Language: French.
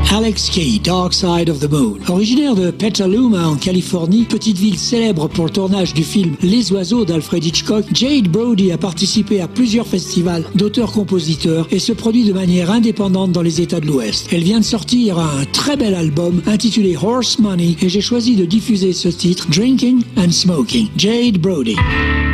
Alex Key, Dark Side of the Moon. Originaire de Petaluma en Californie, petite ville célèbre pour le tournage du film Les Oiseaux d'Alfred Hitchcock, Jade Brody a participé à plusieurs festivals d'auteurs-compositeurs et se produit de manière indépendante dans les États de l'Ouest. Elle vient de sortir un très bel album intitulé Horse Money et j'ai choisi de diffuser ce titre Drinking and Smoking. Jade Brody.